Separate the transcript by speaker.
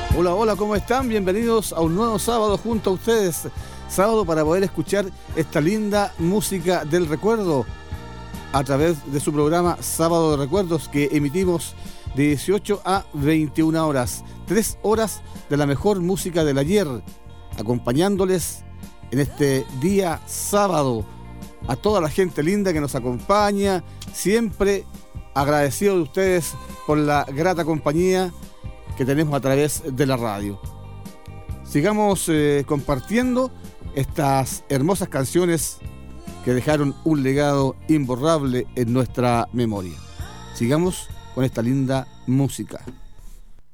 Speaker 1: Hola, hola, ¿cómo están? Bienvenidos a un nuevo sábado junto a ustedes. Sábado para poder escuchar esta linda música del recuerdo a través de su programa Sábado de Recuerdos, que emitimos de 18 a 21 horas. 3 horas de la mejor música del ayer, acompañándoles en este día sábado. A toda la gente linda que nos acompaña, siempre agradecido de ustedes por la grata compañía que tenemos a través de la radio. Sigamos compartiendo estas hermosas canciones que dejaron un legado imborrable en nuestra memoria. Sigamos con esta linda música.